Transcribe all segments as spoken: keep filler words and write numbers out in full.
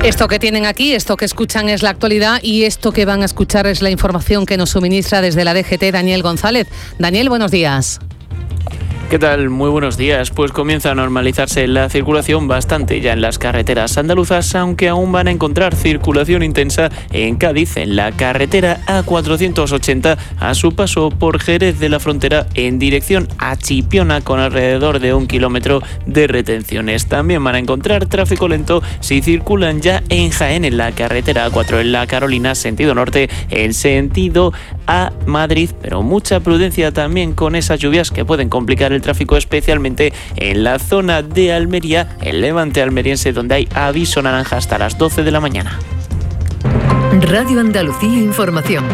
Esto que tienen aquí, esto que escuchan es la actualidad y esto que van a escuchar es la información que nos suministra desde la D G T Daniel González. Daniel, buenos días. ¿Qué tal? Muy buenos días. Pues comienza a normalizarse la circulación bastante ya en las carreteras andaluzas, aunque aún van a encontrar circulación intensa en Cádiz, en la carretera A cuatrocientos ochenta, a su paso por Jerez de la Frontera en dirección a Chipiona, con alrededor de un kilómetro de retenciones. También van a encontrar tráfico lento si circulan ya en Jaén, en la carretera A cuatro, en la Carolina, sentido norte, en sentido a Madrid, pero mucha prudencia también con esas lluvias que pueden complicar el tráfico, especialmente en la zona de Almería, el levante almeriense, donde hay aviso naranja hasta las doce de la mañana. Radio Andalucía Información.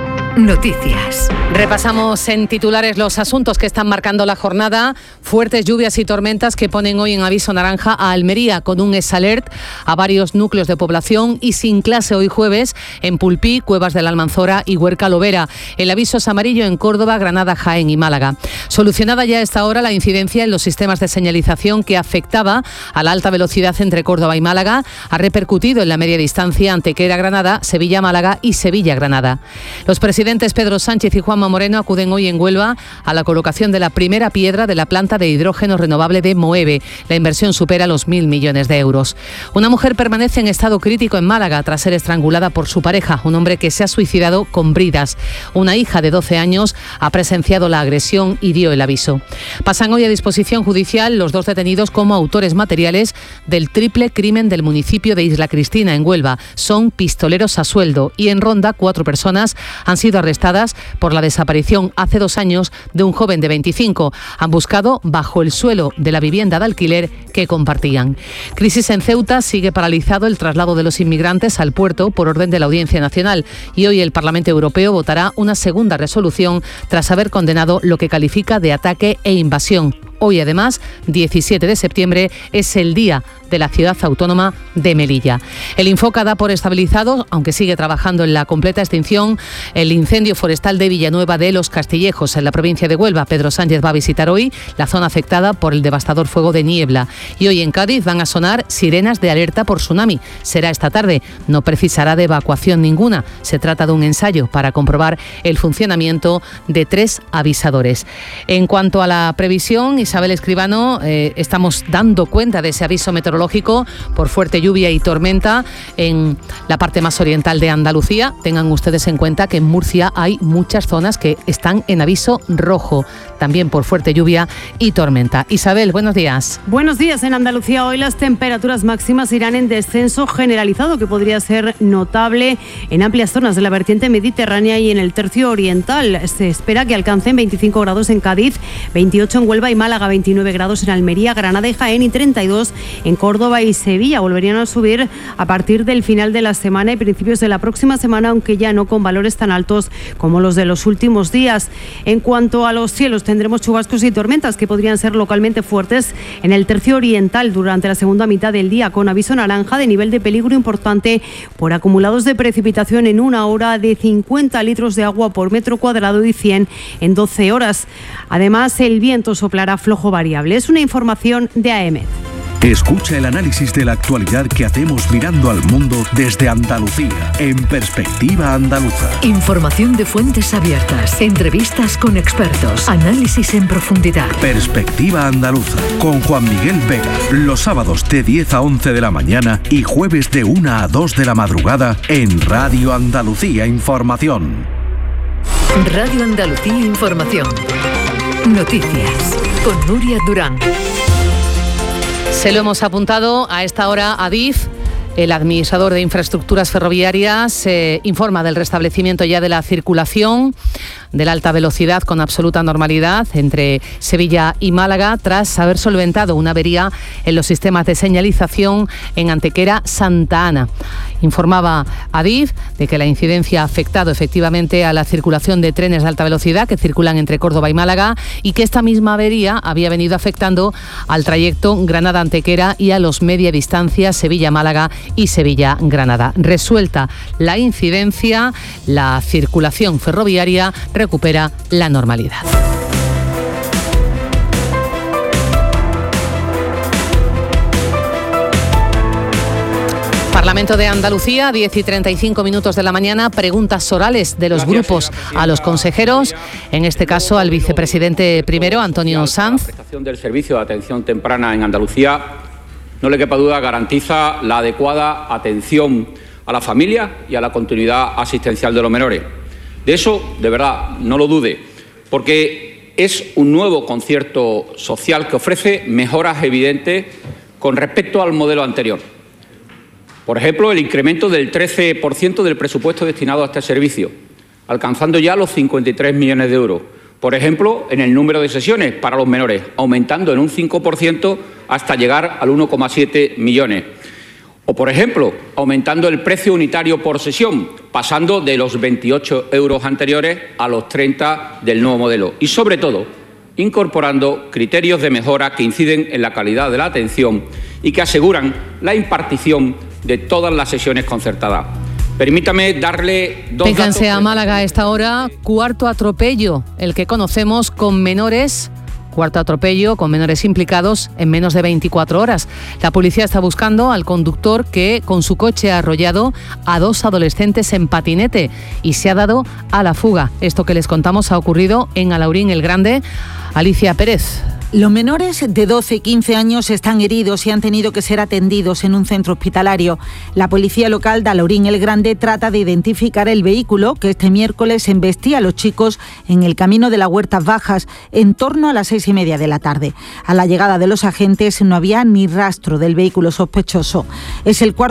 Noticias. Repasamos en titulares los asuntos que están marcando la jornada. Fuertes lluvias y tormentas que ponen hoy en aviso naranja a Almería, con un esalert a varios núcleos de población, y sin clase hoy jueves en Pulpí, Cuevas de la Almanzora y Huerca Lovera. El aviso es amarillo en Córdoba, Granada, Jaén y Málaga. Solucionada ya a esta hora la incidencia en los sistemas de señalización que afectaba a la alta velocidad entre Córdoba y Málaga, ha repercutido en la media distancia Antequera, Granada, Sevilla, Málaga y Sevilla, Granada. Los presidentes Pedro Sánchez y Juanma Moreno acuden hoy en Huelva a la colocación de la primera piedra de la planta de hidrógeno renovable de Moeve. La inversión supera los mil millones de euros. Una mujer permanece en estado crítico en Málaga tras ser estrangulada por su pareja, un hombre que se ha suicidado con bridas. Una hija de doce años ha presenciado la agresión y dio el aviso. Pasan hoy a disposición judicial los dos detenidos como autores materiales del triple crimen del municipio de Isla Cristina, en Huelva. Son pistoleros a sueldo, y en Ronda cuatro personas han sido arrestadas por la desaparición hace dos años de un joven de veinticinco. Han buscado bajo el suelo de la vivienda de alquiler que compartían. Crisis en Ceuta. Sigue paralizado el traslado de los inmigrantes al puerto por orden de la Audiencia Nacional, y hoy el Parlamento Europeo votará una segunda resolución tras haber condenado lo que califica de ataque e invasión. Hoy, además, diecisiete de septiembre, es el día de la ciudad autónoma de Melilla. El Infoca da por estabilizado, aunque sigue trabajando en la completa extinción, el incendio forestal de Villanueva de los Castillejos, en la provincia de Huelva. Pedro Sánchez va a visitar hoy la zona afectada por el devastador fuego de niebla. Y hoy en Cádiz van a sonar sirenas de alerta por tsunami. Será esta tarde. No precisará de evacuación ninguna. Se trata de un ensayo para comprobar el funcionamiento de tres avisadores. En cuanto a la previsión, Isabel Escribano, eh, estamos dando cuenta de ese aviso meteorológico por fuerte lluvia y tormenta en la parte más oriental de Andalucía. Tengan ustedes en cuenta que en Murcia hay muchas zonas que están en aviso rojo, también por fuerte lluvia y tormenta. Isabel, buenos días. Buenos días. En Andalucía hoy las temperaturas máximas irán en descenso generalizado, que podría ser notable en amplias zonas de la vertiente mediterránea y en el tercio oriental. Se espera que alcancen veinticinco grados en Cádiz, veintiocho en Huelva y Málaga, veintinueve grados en Almería, Granada y Jaén y treinta y dos en Córdoba y Sevilla. Volverían a subir a partir del final de la semana y principios de la próxima semana, aunque ya no con valores tan altos como los de los últimos días. En cuanto a los cielos, tendremos chubascos y tormentas que podrían ser localmente fuertes en el tercio oriental durante la segunda mitad del día, con aviso naranja de nivel de peligro importante por acumulados de precipitación en una hora de cincuenta litros de agua por metro cuadrado y cien en doce horas. Además, el viento soplará flojo variable. Es una información de A E M E T. Escucha el análisis de la actualidad que hacemos mirando al mundo desde Andalucía, en Perspectiva Andaluza. Información de fuentes abiertas, entrevistas con expertos, análisis en profundidad. Perspectiva Andaluza, con Juan Miguel Vega, los sábados de diez a once de la mañana y jueves de una a dos de la madrugada en Radio Andalucía Información. Radio Andalucía Información. Noticias con Nuria Durán. Se lo hemos apuntado a esta hora. Adif, el administrador de infraestructuras ferroviarias, eh, informa del restablecimiento ya de la circulación de la alta velocidad con absoluta normalidad entre Sevilla y Málaga, tras haber solventado una avería en los sistemas de señalización en Antequera, Santa Ana. Informaba Adif de que la incidencia ha afectado efectivamente a la circulación de trenes de alta velocidad que circulan entre Córdoba y Málaga, y que esta misma avería había venido afectando al trayecto Granada-Antequera y a los media distancia Sevilla-Málaga y Sevilla-Granada. Resuelta la incidencia, la circulación ferroviaria recupera la normalidad. Parlamento de Andalucía, diez y treinta y cinco minutos de la mañana, preguntas orales de los grupos a los consejeros, en este caso al vicepresidente primero, Antonio Sanz. La prestación del servicio de atención temprana en Andalucía, no le quepa duda, garantiza la adecuada atención a la familia y a la continuidad asistencial de los menores. De eso, de verdad, no lo dude, porque es un nuevo concierto social que ofrece mejoras evidentes con respecto al modelo anterior. Por ejemplo, el incremento del trece por ciento del presupuesto destinado a este servicio, alcanzando ya los cincuenta y tres millones de euros. Por ejemplo, en el número de sesiones para los menores, aumentando en un cinco por ciento hasta llegar al uno coma siete millones. O, por ejemplo, aumentando el precio unitario por sesión, pasando de los veintiocho euros anteriores a los treinta del nuevo modelo. Y, sobre todo, incorporando criterios de mejora que inciden en la calidad de la atención y que aseguran la impartición de todas las sesiones concertadas. Permítame darle dos Vénganse datos. a Málaga a esta hora, cuarto atropello, el que conocemos con menores, cuarto atropello con menores implicados en menos de veinticuatro horas. La policía está buscando al conductor que con su coche ha arrollado a dos adolescentes en patinete y se ha dado a la fuga. Esto que les contamos ha ocurrido en Alaurín el Grande. Alicia Pérez. Los menores de doce y quince años están heridos y han tenido que ser atendidos en un centro hospitalario. La policía local de Alaurín el Grande trata de identificar el vehículo que este miércoles embestía a los chicos en el camino de las Huertas Bajas en torno a las seis y media de la tarde. A la llegada de los agentes no había ni rastro del vehículo sospechoso. Es el cuarto